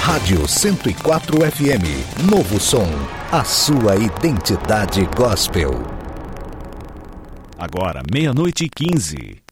Rádio 104 FM, novo som, a sua identidade gospel. Agora, 00:15.